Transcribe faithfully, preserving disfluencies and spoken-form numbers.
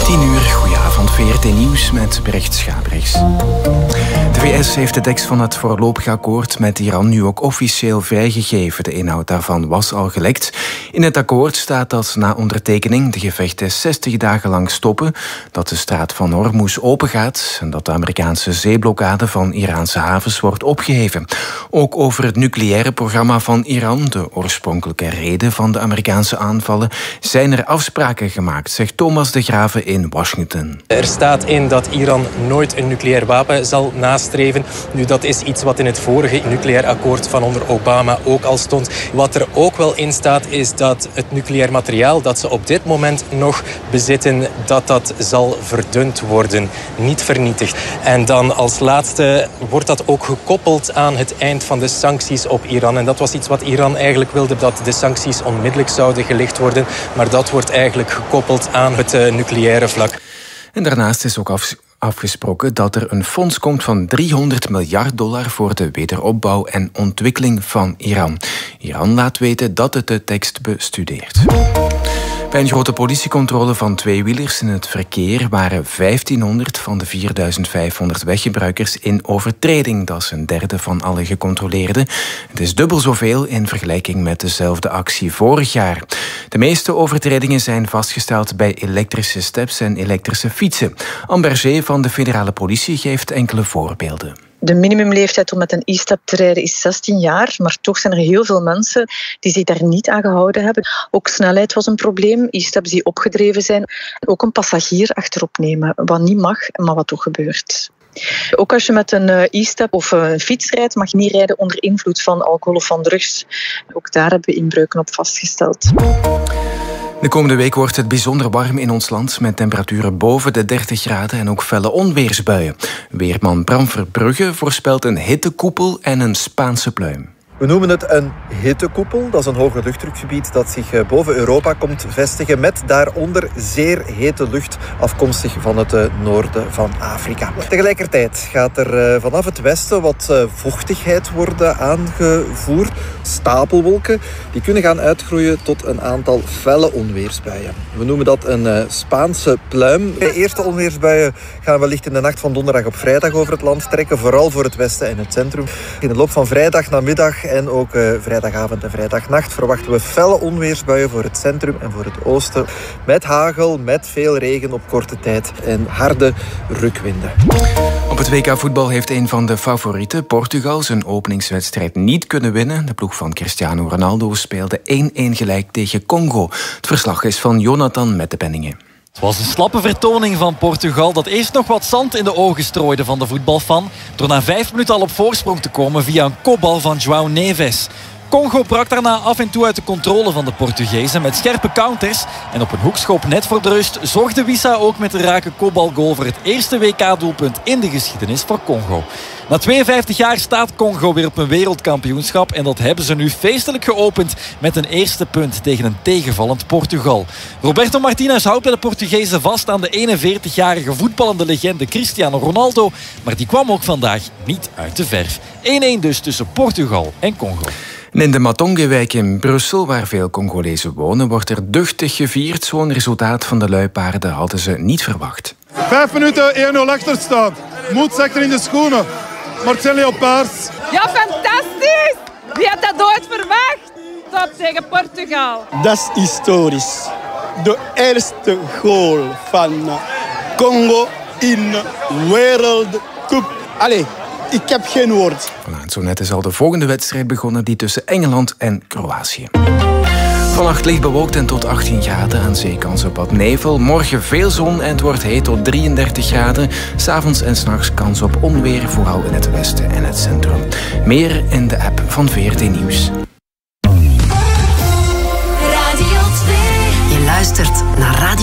tien uur, goedenavond, V R T Nieuws met Brecht Schabrix. De V S heeft de tekst van het voorlopig akkoord met Iran nu ook officieel vrijgegeven. De inhoud daarvan was al gelekt. In het akkoord staat dat na ondertekening de gevechten zestig dagen lang stoppen, dat de straat van Hormuz opengaat en dat de Amerikaanse zeeblokkade van Iraanse havens wordt opgeheven. Ook over het nucleaire programma van Iran, de oorspronkelijke reden van de Amerikaanse aanvallen, zijn er afspraken gemaakt, zegt Thomas de Grave in Washington. Er staat in dat Iran nooit een nucleair wapen zal nastreven. Nu, dat is iets wat in het vorige nucleair akkoord van onder Obama ook al stond. Wat er ook wel in staat is dat het nucleair materiaal dat ze op dit moment nog bezitten, dat dat zal verdund worden, niet vernietigd. En dan als laatste wordt dat ook gekoppeld aan het eind van de sancties op Iran. En dat was iets wat Iran eigenlijk wilde, dat de sancties onmiddellijk zouden gelicht worden. Maar dat wordt eigenlijk gekoppeld aan het uh, nucleaire vlak. En daarnaast is ook af, afgesproken dat er een fonds komt van driehonderd miljard dollar voor de wederopbouw en ontwikkeling van Iran. Iran laat weten dat het de tekst bestudeert. Bij een grote politiecontrole van tweewielers in het verkeer waren vijftienhonderd van de vierduizend vijfhonderd weggebruikers in overtreding. Dat is een derde van alle gecontroleerden. Het is dubbel zoveel in vergelijking met dezelfde actie vorig jaar. De meeste overtredingen zijn vastgesteld bij elektrische steps en elektrische fietsen. Amber Zee van de federale politie geeft enkele voorbeelden. De minimumleeftijd om met een e-step te rijden is zestien jaar, maar toch zijn er heel veel mensen die zich daar niet aan gehouden hebben. Ook snelheid was een probleem, e-steps die opgedreven zijn. Ook een passagier achterop nemen, wat niet mag, maar wat toch gebeurt. Ook als je met een e-step of een fiets rijdt, mag je niet rijden onder invloed van alcohol of van drugs. Ook daar hebben we inbreuken op vastgesteld. De komende week wordt het bijzonder warm in ons land met temperaturen boven de dertig graden en ook felle onweersbuien. Weerman Bram Verbrugge voorspelt een hittekoepel en een Spaanse pluim. We noemen het een hittekoepel. Dat is een hoger luchtdrukgebied dat zich boven Europa komt vestigen met daaronder zeer hete lucht afkomstig van het noorden van Afrika. Tegelijkertijd gaat er vanaf het westen wat vochtigheid worden aangevoerd. Stapelwolken die kunnen gaan uitgroeien tot een aantal felle onweersbuien. We noemen dat een Spaanse pluim. De eerste onweersbuien gaan wellicht in de nacht van donderdag op vrijdag over het land trekken, vooral voor het westen en het centrum. In de loop van vrijdag namiddag en ook uh, vrijdagavond en vrijdagnacht verwachten we felle onweersbuien voor het centrum en voor het oosten. Met hagel, met veel regen op korte tijd en harde rukwinden. Op het W K voetbal heeft een van de favorieten, Portugal, zijn openingswedstrijd niet kunnen winnen. De ploeg van Cristiano Ronaldo speelde één-één gelijk tegen Congo. Het verslag is van Jonathan Mettepenningen. Het was een slappe vertoning van Portugal dat eerst nog wat zand in de ogen strooide van de voetbalfan, door na vijf minuten al op voorsprong te komen via een kopbal van João Neves. Congo brak daarna af en toe uit de controle van de Portugezen met scherpe counters. En op een hoekschop net voor de rust zorgde Wissa ook met een rake kopbalgoal voor het eerste W K-doelpunt in de geschiedenis voor Congo. Na tweeënvijftig jaar staat Congo weer op een wereldkampioenschap. En dat hebben ze nu feestelijk geopend met een eerste punt tegen een tegenvallend Portugal. Roberto Martinez houdt bij de Portugezen vast aan de eenenveertigjarige voetballende legende Cristiano Ronaldo. Maar die kwam ook vandaag niet uit de verf. één-één dus tussen Portugal en Congo. In de Matongewijk in Brussel, waar veel Congolezen wonen, wordt er duchtig gevierd. Zo'n resultaat van de luipaarden hadden ze niet verwacht. Vijf minuten één-nul achterstand. Moed zegt er in de schoenen. Maar het zijn leopards. Ja, fantastisch! Wie had dat ooit verwacht? Top tegen Portugal. Dat is historisch. De eerste goal van Congo in World Cup. Allee. Ik heb geen woord. Voilà, zo net is al de volgende wedstrijd begonnen, die tussen Engeland en Kroatië. Vannacht licht bewolkt en tot achttien graden. Aan zee kans op wat nevel. Morgen veel zon en het wordt heet tot drieëndertig graden. 'S Avonds en 's nachts kans op onweer, vooral in het westen en het centrum. Meer in de app van V R T Nieuws. Radio twee. Je luistert naar Radio